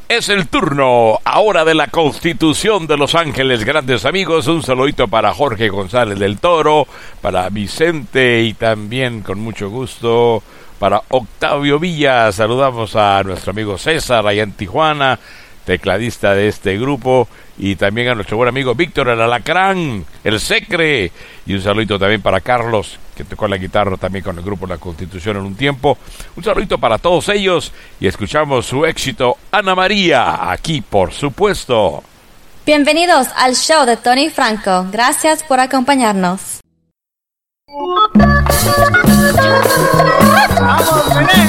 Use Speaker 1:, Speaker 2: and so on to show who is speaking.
Speaker 1: Es el turno ahora de la Constitución de Los Ángeles, grandes amigos. Un saludito para Jorge González del Toro, para Vicente y también con mucho gusto para Octavio Villa. Saludamos a nuestro amigo César allá en Tijuana, tecladista de este grupo, y también a nuestro buen amigo Víctor el Alacrán, el Secre, y un saludito también para Carlos, que tocó la guitarra también con el grupo La Constitución en un tiempo. Un saludito para todos ellos y escuchamos su éxito Ana María, aquí por supuesto.
Speaker 2: Bienvenidos al show de Tony Franco. Gracias por acompañarnos.
Speaker 3: ¡Vamos, René!